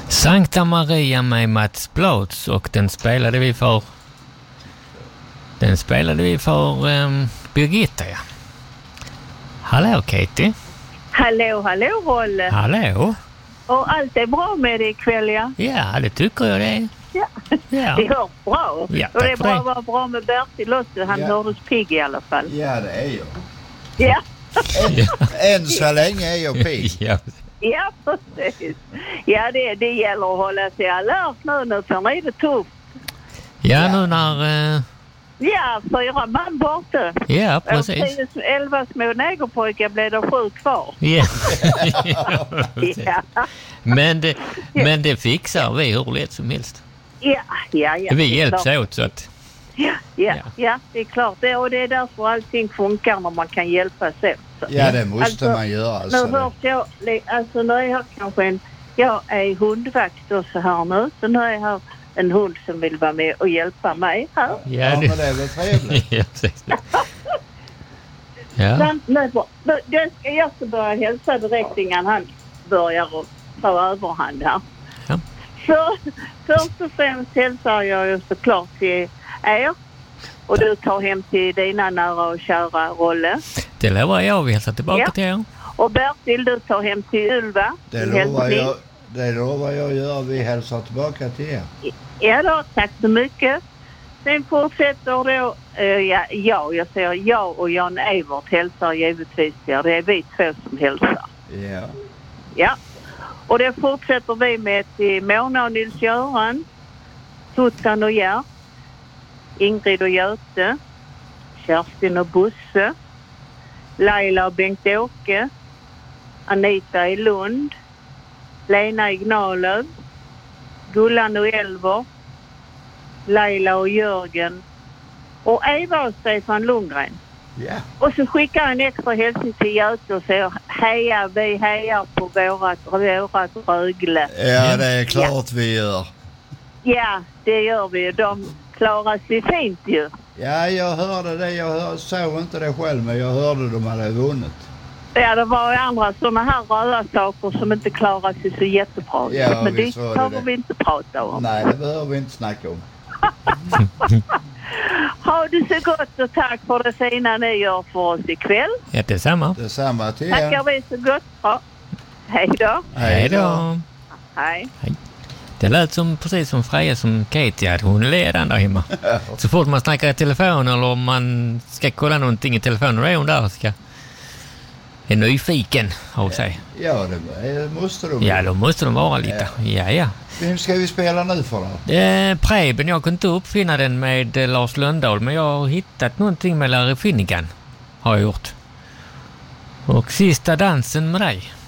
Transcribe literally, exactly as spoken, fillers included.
Sankta Maria med Mats Blåts, och den spelade vi för den spelade vi för um, Birgitta, ja. Hallå Katie. Hallå, hallå Rolle. Hallå. Och allt är bra med dig ikväll, ja? Ja, det tycker jag det. Ja, ja. Det hörs bra. Ja, och det är bra det. att vara bra med Bertil också. Han ja. hördes pigg i alla fall. Ja, det är jag. Ja. Än så länge är jag pigg. Ja. Ja, precis. Ja, det, det gäller att hålla sig alert nu. Nu för är det tufft. Ja, nu när... Uh... Ja, fyra man borta. Ja, precis. Och elva små negerpojkar blev det sju kvar. Ja. ja. Men, det, men det fixar vi hur lätt som helst. Ja, ja, ja. Vi hjälps åt så att... Ja, ja, ja, ja, det är klart. Det, och det är därför allting funkar när man kan hjälpa sig. Ja, det måste alltså, man göra. Alltså, nu hörs jag, alltså nu är jag kanske en... Jag är hundvakt också här nu. Så nu är jag här en hund som vill vara med och hjälpa mig här. Ja, ja det... men det är väl trevligt. ja, precis. Ja. Men, nej, jag, ska, jag ska börja hälsa direkt innan han börjar och ta överhand här. Ja. Så först och främst hälsar jag ju såklart till er. Och du tar hem till dina nära och kära Rolle. Det lovar jag, vi hälsar tillbaka ja. till er. Och Bertil, du tar hem till Ulva. Det lovar jag, det lovar jag gör, vi hälsar tillbaka till er. Ja då, tack så mycket. Sen fortsätter då, uh, ja, ja, jag säger jag och Jan Evert hälsar givetvis er. Det är vi två som hälsar. Ja. Ja. Och det fortsätter vi med till Mona och Nils-Göran, Tuttan och Gert, Ingrid och Göte, Kerstin och Bosse, Laila och Bengt-Åke, Anita i Lund, Lena i Gnalöv, Gullan och Elver, Laila och Jörgen och Eva och Stefan Lundgren. Yeah. Och så skickar en extra hälsning till Göte och säger heja, vi hejar på vårat, vårat Rögle. Ja, det är klart ja. vi gör. Ja, det gör vi. De klarar sig fint ju. Ja, jag hörde det. Jag hör, såg inte det själv, men jag hörde de hade vunnit. Ja, det var andra sådana här röda saker som inte klarar sig så jättebra. Ja, men det behöver vi inte prata om. Nej, det behöver vi inte snacka om. Ha det så gott och tack för det fina ni gör för oss ikväll. Ja, detsamma. Detsamma till er. Tackar vi så gott. Ja. Hej då. Hej då. Hej. Hej. Det lät som, precis som Freja som Katie att hon ledan där hemma. Så fort man snackar i telefon eller om man ska kolla någonting i telefonen, då är hon där och ska är nyfiken av sig. Ja, det måste de. Ja, då måste de vara lite. Ja, ja. ja. Vem ska vi spela nu för då? Eh, Preben, jag kunde inte uppfinna den med eh, Lars Lundahl, men jag har hittat någonting med Larry Finnegan. Har jag gjort. Och sista dansen med dig.